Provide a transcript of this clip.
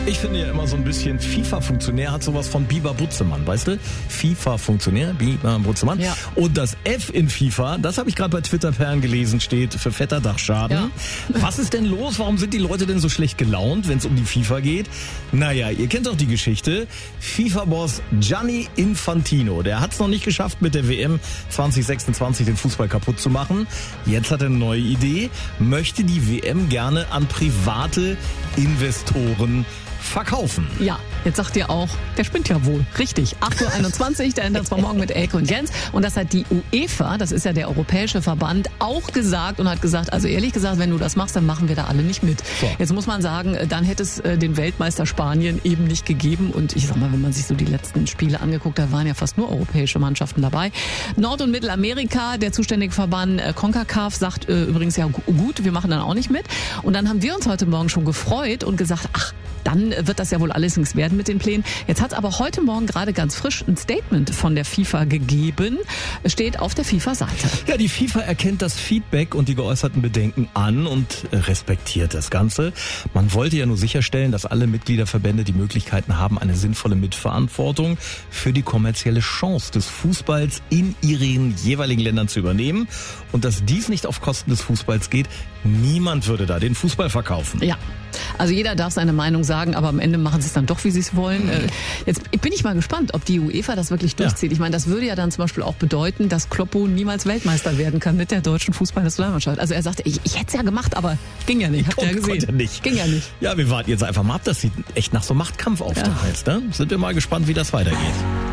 Ich finde ja immer so ein bisschen FIFA-Funktionär hat sowas von Biber Butzemann, weißt du? FIFA-Funktionär, Biber Butzemann. Ja. Und das F in FIFA, das habe ich gerade bei Twitter-Perlen gelesen, steht für fetter Dachschaden. Ja. Was ist denn los? Warum sind die Leute denn so schlecht gelaunt, wenn es um die FIFA geht? Naja, ihr kennt doch die Geschichte. FIFA-Boss Gianni Infantino, der hat es noch nicht geschafft, mit der WM 2026 den Fußball kaputt zu machen. Jetzt hat er eine neue Idee, möchte die WM gerne an private Investoren verkaufen. Ja, jetzt sagt ihr auch, der spinnt ja wohl. Richtig, 8.21 Uhr, der ändert zwar morgen mit Elke und Jens. Und das hat die UEFA, das ist ja der europäische Verband, auch gesagt und hat gesagt, also ehrlich gesagt, wenn du das machst, dann machen wir da alle nicht mit. So. Jetzt muss man sagen, dann hätte es den Weltmeister Spanien eben nicht gegeben. Und ich sag mal, wenn man sich so die letzten Spiele angeguckt hat, waren ja fast nur europäische Mannschaften dabei. Nord- und Mittelamerika, der zuständige Verband CONCACAF sagt übrigens ja gut, wir machen dann auch nicht mit. Und dann haben wir uns heute Morgen schon gefreut und gesagt, ach, dann wird das ja wohl alles nichts werden mit den Plänen. Jetzt hat es aber heute Morgen gerade ganz frisch ein Statement von der FIFA gegeben. Es steht auf der FIFA-Seite. Ja, die FIFA erkennt das Feedback und die geäußerten Bedenken an und respektiert das Ganze. Man wollte ja nur sicherstellen, dass alle Mitgliederverbände die Möglichkeiten haben, eine sinnvolle Mitverantwortung für die kommerzielle Chance des Fußballs in ihren jeweiligen Ländern zu übernehmen und dass dies nicht auf Kosten des Fußballs geht. Niemand würde da den Fußball verkaufen. Ja, also jeder darf seine Meinung sagen, aber am Ende machen sie es dann doch, wie sie es wollen. Jetzt bin ich mal gespannt, ob die UEFA das wirklich durchzieht. Ich meine, das würde ja dann zum Beispiel auch bedeuten, dass Kloppo niemals Weltmeister werden kann mit der deutschen Fußballnationalmannschaft. Also er sagte, ich hätte es ja gemacht, aber ging ja nicht. Habt ihr ja gesehen. Konnte nicht. Ging ja nicht. Ja, wir warten jetzt einfach mal ab. Das sieht echt nach so Machtkampf auf. Ja. Ne? Sind wir mal gespannt, wie das weitergeht.